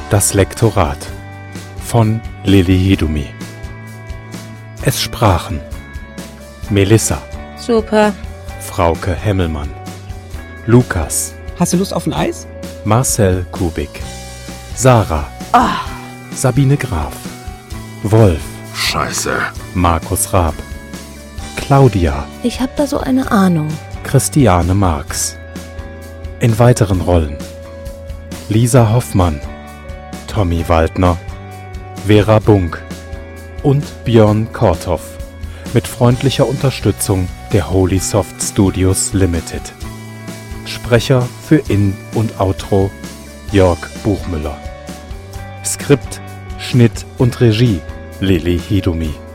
Das Lektorat von Lili Hidumi. Es sprachen Melissa, Super. Frauke Hemmelmann, Lukas, Hast du Lust auf ein Eis? Marcel Kubik, Sarah, Sabine Graf, Wolf, Scheiße. Markus Raab, Claudia, Ich hab da so eine Ahnung. Christiane Marx. In weiteren Rollen Lisa Hoffmann, Tommy Waldner, Vera Bunk und Björn Korthoff mit freundlicher Unterstützung der Holy Soft Studios Limited. Sprecher für In- und Outro Jörg Buchmüller. Skript, Schnitt und Regie Lili Hidumi.